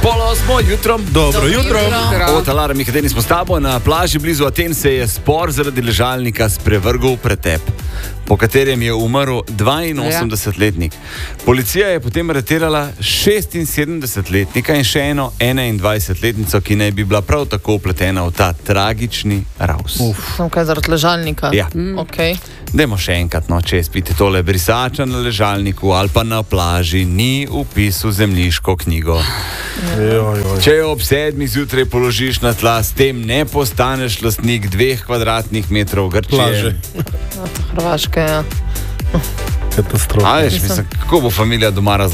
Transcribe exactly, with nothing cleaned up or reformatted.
Pol osmo jutro. Dobro, Dobro jutro. jutro. Od alarmih, kateri smo s tabo, na plaži blizu Aten se je spor zaradi ležalnika sprevrgel v pretep, po katerem je umrl dvainosemdesetletnik. Policija je potem aretirala šestinsedemdesetletnika in še eno enaindvajsetletnico, ki naj bi bila prav tako upletena v ta tragični raus. Sem kaj zaradi ležalnika? Ja. Mm. Okay. Dajmo še enkrat, no, če spite tole. Brisača na ležalniku ali pa na plaži ni vpis v zemljiško knjigo. Joj, joj. Če jo ob sedmih zjutraj položiš na tla, s tem ne postaneš lastnik dveh kvadratnih metrov Grčije. Plaže. Hrvaške, ja. Katastrofa. A veš, mislim, kako bo familija doma razložila?